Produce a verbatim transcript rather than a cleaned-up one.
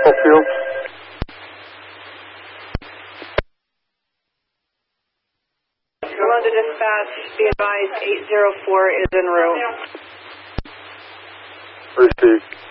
Full London Dispatch, be advised eight zero four is en route. Received.